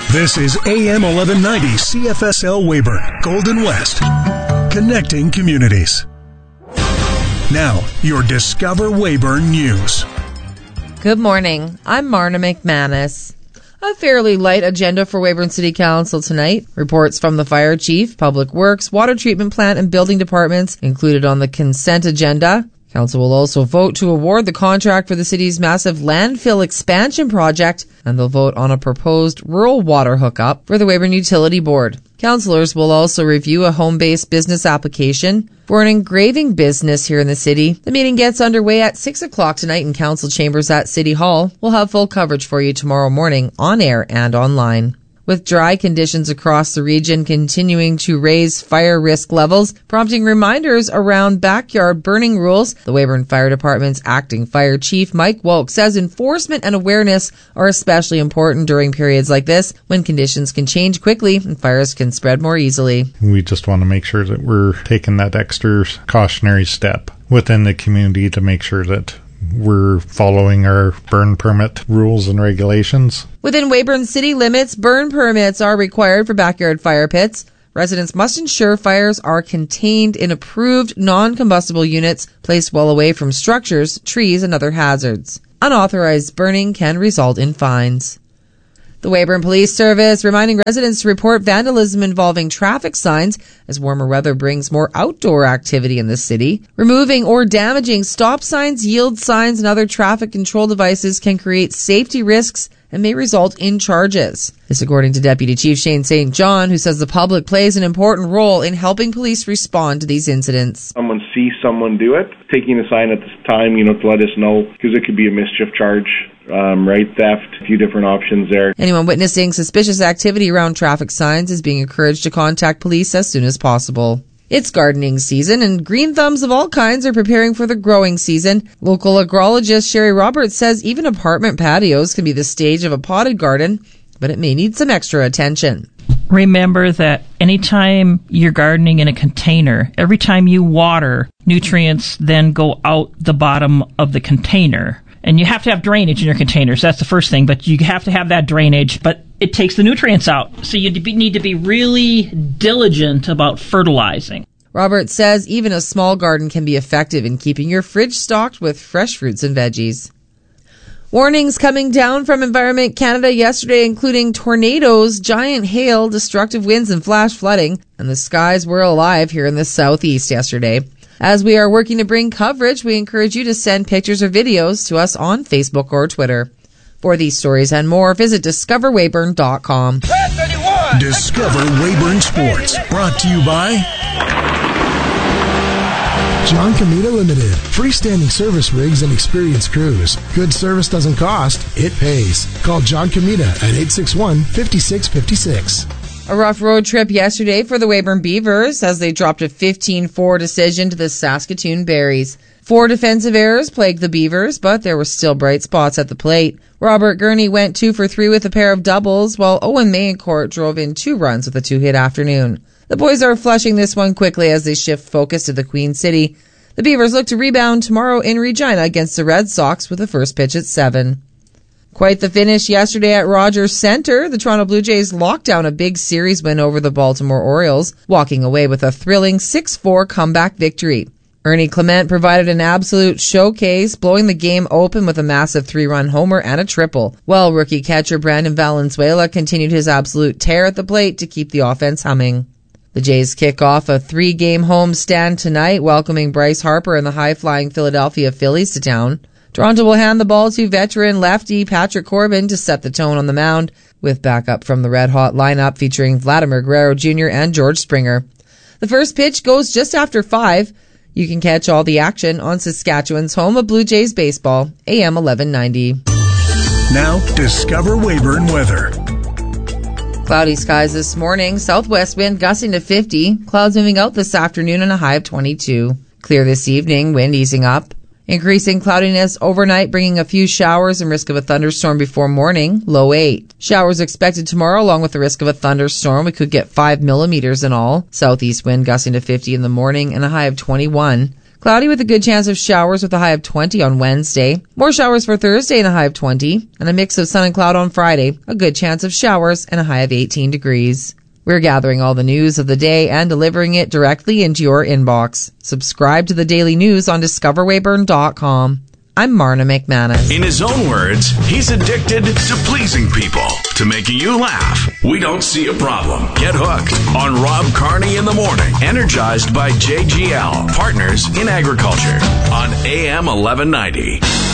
This is AM 1190 CFSL Weyburn, Golden West, connecting communities. Now, your Discover Weyburn News. Good morning. I'm Marna McManus. A fairly light agenda for Weyburn City Council tonight. Reports from the fire chief, public works, water treatment plant, and building departments included on the consent agenda. Council will also vote to award the contract for the city's massive landfill expansion project, and they'll vote on a proposed rural water hookup for the Weyburn Utility Board. Councillors will also review a home-based business application for an engraving business here in the city. The meeting gets underway at 6 o'clock tonight in council chambers at City Hall. We'll have full coverage for you tomorrow morning on air and online. With dry conditions across the region continuing to raise fire risk levels, prompting reminders around backyard burning rules, the Weyburn Fire Department's acting fire chief, Mike Woke, says enforcement and awareness are especially important during periods like this when conditions can change quickly and fires can spread more easily. We just want to make sure that we're taking that extra cautionary step within the community to make sure that we're following our burn permit rules and regulations. Within Weyburn city limits, burn permits are required for backyard fire pits. Residents must ensure fires are contained in approved non-combustible units placed well away from structures, trees, and other hazards. Unauthorized burning can result in fines. The Weyburn Police Service reminding residents to report vandalism involving traffic signs as warmer weather brings more outdoor activity in the city. Removing or damaging stop signs, yield signs, and other traffic control devices can create safety risks and may result in charges. This according to Deputy Chief Shane St. John, who says the public plays an important role in helping police respond to these incidents. Someone sees someone do it, taking a sign at this time, to let us know, because it could be a mischief charge. Theft, a few different options there. Anyone witnessing suspicious activity around traffic signs is being encouraged to contact police as soon as possible. It's gardening season, and green thumbs of all kinds are preparing for the growing season. Local agrologist Sherry Roberts says even apartment patios can be the stage of a potted garden, but it may need some extra attention. Remember that anytime you're gardening in a container, every time you water, nutrients then go out the bottom of the container. And you have to have drainage in your containers. That's the first thing, but you have to have that drainage, but it takes the nutrients out. So you need to be really diligent about fertilizing. Robert says even a small garden can be effective in keeping your fridge stocked with fresh fruits and veggies. Warnings coming down from Environment Canada yesterday, including tornadoes, giant hail, destructive winds, and flash flooding. And the skies were alive here in the southeast yesterday. As we are working to bring coverage, we encourage you to send pictures or videos to us on Facebook or Twitter. For these stories and more, visit discoverweyburn.com. Discover Weyburn Sports, brought to you by John Comita Limited. Freestanding service rigs and experienced crews. Good service doesn't cost, it pays. Call John Comita at 861-5656. A rough road trip yesterday for the Weyburn Beavers as they dropped a 15-4 decision to the Saskatoon Berries. 4 defensive errors plagued the Beavers, but there were still bright spots at the plate. Robert Gurney went 2 for 3 with a pair of doubles, while Owen Mayencourt drove in 2 runs with a 2-hit afternoon. The boys are flushing this one quickly as they shift focus to the Queen City. The Beavers look to rebound tomorrow in Regina against the Red Sox with the first pitch at 7. Quite the finish yesterday at Rogers Centre. The Toronto Blue Jays locked down a big series win over the Baltimore Orioles, walking away with a thrilling 6-4 comeback victory. Ernie Clement provided an absolute showcase, blowing the game open with a massive 3-run homer and a triple, while rookie catcher Brandon Valenzuela continued his absolute tear at the plate to keep the offense humming. The Jays kick off a 3-game homestand tonight, welcoming Bryce Harper and the high-flying Philadelphia Phillies to town. Toronto will hand the ball to veteran lefty Patrick Corbin to set the tone on the mound, with backup from the red-hot lineup featuring Vladimir Guerrero Jr. and George Springer. The first pitch goes just after 5. You can catch all the action on Saskatchewan's home of Blue Jays baseball, AM 1190. Now, Discover Weyburn weather. Cloudy skies this morning, southwest wind gusting to 50, clouds moving out this afternoon and a high of 22. Clear this evening, wind easing up. Increasing cloudiness overnight, bringing a few showers and risk of a thunderstorm before morning, low 8. Showers expected tomorrow along with the risk of a thunderstorm. We could get 5 millimeters in all. Southeast wind gusting to 50 in the morning and a high of 21. Cloudy with a good chance of showers with a high of 20 on Wednesday. More showers for Thursday and a high of 20. And a mix of sun and cloud on Friday. A good chance of showers and a high of 18 degrees. We're gathering all the news of the day and delivering it directly into your inbox. Subscribe to the daily news on discoverwayburn.com. I'm Marna McManus. In his own words, he's addicted to pleasing people, to making you laugh. We don't see a problem. Get hooked on Rob Carney in the morning, energized by JGL, Partners in Agriculture, on AM 1190.